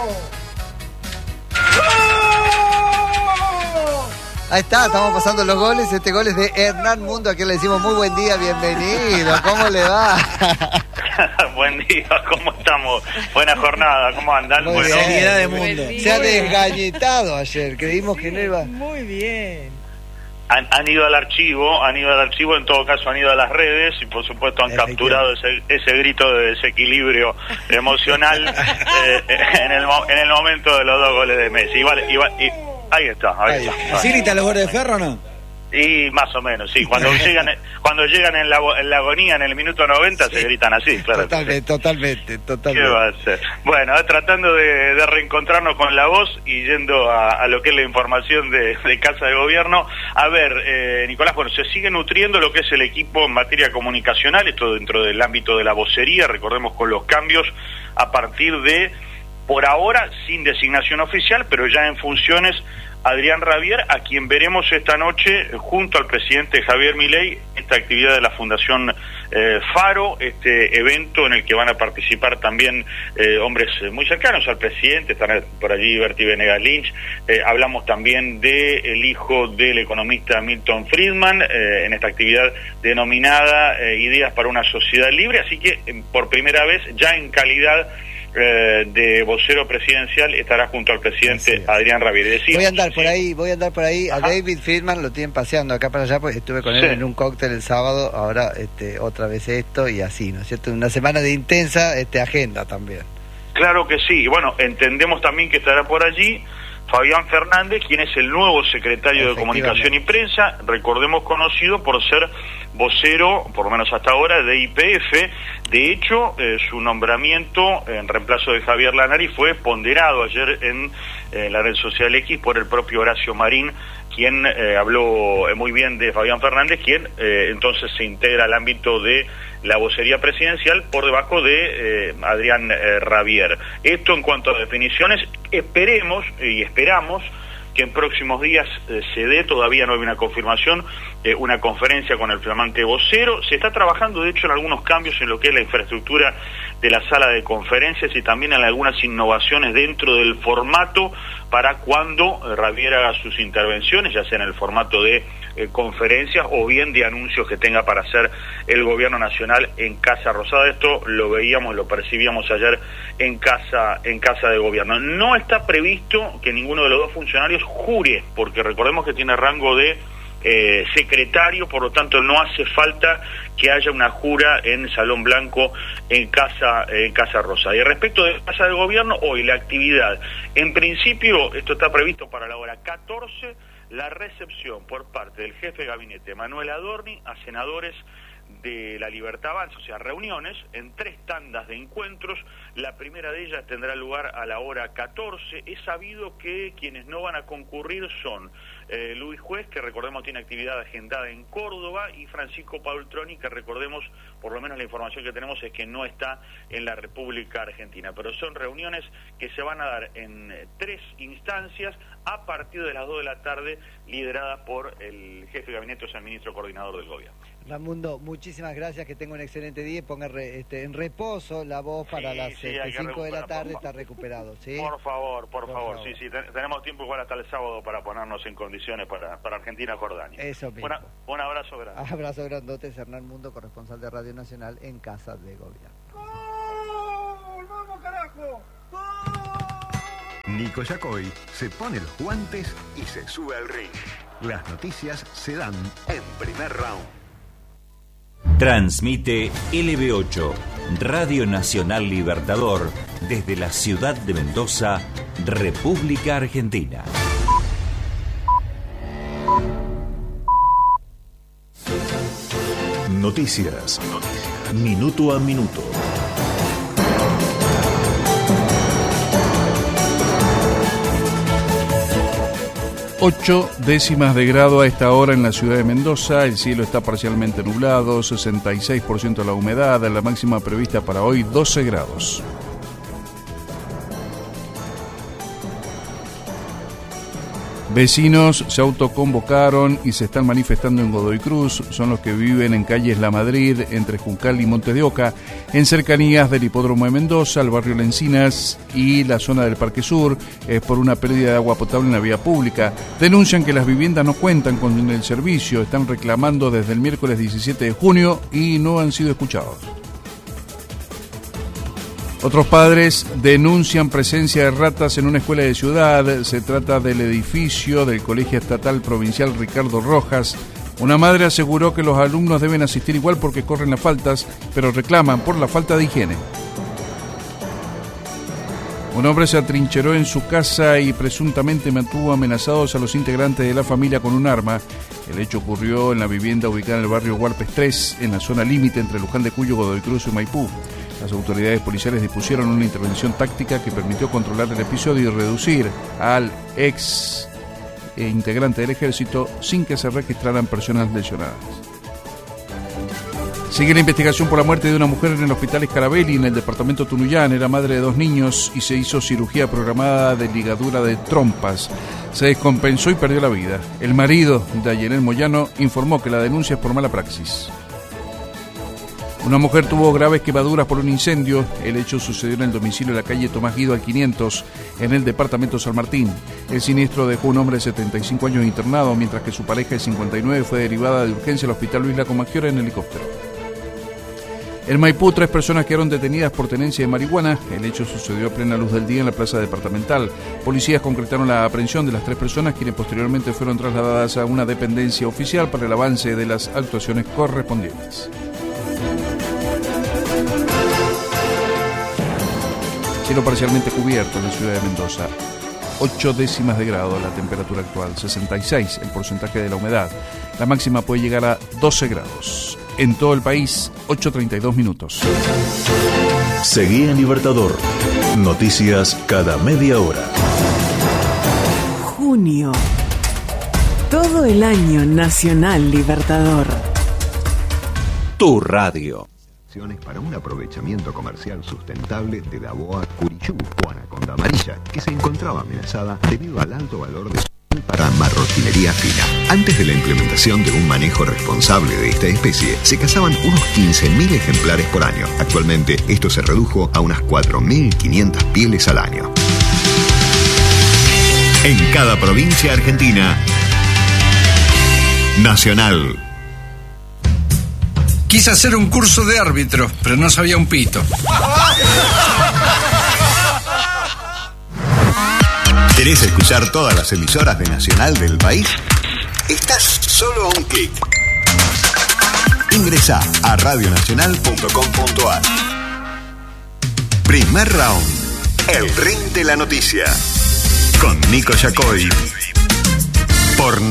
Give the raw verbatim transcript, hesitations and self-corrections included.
Ahí está, estamos pasando los goles. Este gol es de Hernán Mundo, a quien le decimos muy buen día, bienvenido. ¿Cómo le va? Buen día, ¿cómo estamos? Buena jornada, ¿cómo andan? Muy Bueno, bien. Seriedad de mundo. Se ha desgañetado ayer, creímos que no iba. Muy bien. han, han ido al archivo, han ido al archivo, en todo caso han ido a las redes y por supuesto han capturado ese, ese grito de desequilibrio emocional eh, en, el, en el momento de los dos goles de Messi. Y vale, y, y, ahí está, ahí, ahí está. ¿Así gritan los goles de Ferro o no? Y más o menos, sí. Cuando llegan cuando llegan en la, en la agonía, en el minuto noventa, sí, se gritan así, claro. Totalmente, sí. totalmente, totalmente. ¿Qué va a ser? Bueno, tratando de, de reencontrarnos con la voz y yendo a, a lo que es la información de, de Casa de Gobierno. A ver, eh, Nicolás, bueno, se sigue nutriendo lo que es el equipo en materia comunicacional, esto dentro del ámbito de la vocería, recordemos con los cambios a partir de, por ahora, sin designación oficial, pero ya en funciones, Adrián Rabier, a quien veremos esta noche junto al presidente Javier Milei, esta actividad de la Fundación eh, Faro, este evento en el que van a participar también eh, hombres muy cercanos al presidente, están por allí Bertie Venegas Lynch, eh, hablamos también del hijo del economista Milton Friedman, eh, en esta actividad denominada eh, Ideas para una Sociedad Libre, así que eh, por primera vez, ya en calidad Eh, de vocero presidencial, estará junto al presidente Adrián Rabier. Decía, voy a andar por sí. ahí, voy a andar por ahí. Ajá. A David Friedman lo tienen paseando acá para allá, porque estuve con él sí. en un cóctel el sábado, ahora este, otra vez esto y así, ¿no es cierto? Una semana de intensa este, agenda también. Claro que sí, y bueno, entendemos también que estará por allí Fabián Fernández, quien es el nuevo secretario de Comunicación y Prensa, recordemos conocido por ser vocero, por lo menos hasta ahora, de Y P F. De hecho, eh, su nombramiento en reemplazo de Javier Lanari fue ponderado ayer en eh, la red social X por el propio Horacio Marín, quien eh, habló eh, muy bien de Fabián Fernández, quien eh, entonces se integra al ámbito de la vocería presidencial por debajo de eh, Adrián eh, Rabier. Esto en cuanto a definiciones, esperemos y esperamos que en próximos días eh, se dé, todavía no hay una confirmación, eh, una conferencia con el flamante vocero. Se está trabajando, de hecho, en algunos cambios en lo que es la infraestructura de la sala de conferencias y también en algunas innovaciones dentro del formato para cuando eh, Rabier haga sus intervenciones, ya sea en el formato de eh, conferencias o bien de anuncios que tenga para hacer el gobierno nacional en Casa Rosada. Esto lo veíamos, lo percibíamos ayer en Casa, en Casa de Gobierno. No está previsto que ninguno de los dos funcionarios jure, porque recordemos que tiene rango de eh, secretario, por lo tanto no hace falta que haya una jura en Salón Blanco en Casa, en Casa Rosa. Y respecto de Casa de Gobierno, hoy la actividad, en principio, esto está previsto para la hora catorce, la recepción por parte del jefe de gabinete Manuel Adorni a senadores de la Libertad Avanza, o sea, reuniones en tres tandas de encuentros. La primera de ellas tendrá lugar a la hora catorce. Es sabido que quienes no van a concurrir son eh, Luis Juez, que recordemos tiene actividad agendada en Córdoba, y Francisco Paultroni, que recordemos, por lo menos la información que tenemos es que no está en la República Argentina, pero son reuniones que se van a dar en eh, tres instancias a partir de las dos de la tarde, lideradas por el jefe de gabinete, o sea, el ministro coordinador del gobierno. Ramundo, muchísimas gracias, que tenga un excelente día y ponga re, este, en reposo la voz para sí, las sí, este, cinco de la tarde, está recuperado, ¿sí? Por favor, por, por favor, favor, sí, sí, ten, tenemos tiempo igual hasta el sábado para ponernos en condiciones para, para Argentina-Jordania. Eso mismo. Una, un abrazo grande. Abrazo grandote, Hernán Mundo, corresponsal de Radio Nacional en Casa de Gobierno. ¡Gol! ¡Vamos, carajo! ¡Gol! Nico Yacoy se pone los guantes y se sube al ring. Las noticias se dan en primer round. Transmite L B ocho, Radio Nacional Libertador, desde la ciudad de Mendoza, República Argentina. Noticias. Minuto a minuto. Ocho décimas de grado a esta hora en la ciudad de Mendoza, el cielo está parcialmente nublado, sesenta y seis por ciento la humedad, la máxima prevista para hoy doce grados. Vecinos se autoconvocaron y se están manifestando en Godoy Cruz. Son los que viven en calles La Madrid, entre Juncal y Montes de Oca, en cercanías del Hipódromo de Mendoza, el barrio La Encinas y la zona del Parque Sur. Es por una pérdida de agua potable en la vía pública. Denuncian que las viviendas no cuentan con el servicio. Están reclamando desde el miércoles diecisiete de junio y no han sido escuchados. Otros padres denuncian presencia de ratas en una escuela de ciudad. Se trata del edificio del Colegio Estatal Provincial Ricardo Rojas. Una madre aseguró que los alumnos deben asistir igual porque corren las faltas, pero reclaman por la falta de higiene. Un hombre se atrincheró en su casa y presuntamente mantuvo amenazados a los integrantes de la familia con un arma. El hecho ocurrió en la vivienda ubicada en el barrio Huarpes tres, en la zona límite entre Luján de Cuyo, Godoy Cruz y Maipú. Las autoridades policiales dispusieron una intervención táctica que permitió controlar el episodio y reducir al ex integrante del ejército sin que se registraran personas lesionadas. Sigue la investigación por la muerte de una mujer en el hospital Escarabelli, en el departamento Tunuyán. Era madre de dos niños y se hizo cirugía programada de ligadura de trompas. Se descompensó y perdió la vida. El marido de Ayenel Moyano informó que la denuncia es por mala praxis. Una mujer tuvo graves quemaduras por un incendio. El hecho sucedió en el domicilio de la calle Tomás Guido al quinientos, en el departamento San Martín. El siniestro dejó un hombre de setenta y cinco años internado, mientras que su pareja de cincuenta y nueve fue derivada de urgencia al hospital Luis Laco Maggiore en helicóptero. En Maipú, tres personas quedaron detenidas por tenencia de marihuana. El hecho sucedió a plena luz del día en la plaza departamental. Policías concretaron la aprehensión de las tres personas, quienes posteriormente fueron trasladadas a una dependencia oficial para el avance de las actuaciones correspondientes. Cielo parcialmente cubierto en la ciudad de Mendoza. ocho décimas de grado la temperatura actual, sesenta y seis el porcentaje de la humedad. La máxima puede llegar a doce grados. En todo el país, ocho treinta y dos minutos. Seguí en Libertador. Noticias cada media hora. Junio. Todo el año Nacional Libertador. Tu radio. Para un aprovechamiento comercial sustentable de la boa Curicú o anaconda amarilla, que se encontraba amenazada debido al alto valor de para marroquinería fina. Antes de la implementación de un manejo responsable de esta especie, se cazaban unos quince mil ejemplares por año. Actualmente, esto se redujo a unas cuatro mil quinientas pieles al año. En cada provincia argentina, Nacional. Quise hacer un curso de árbitro, pero no sabía un pito. ¿Querés escuchar todas las emisoras de Nacional del país? Estás solo a un clic. Ingresá a radio nacional punto com punto a r. Primer round. El ring de la noticia. Con Nico Yacoy. Por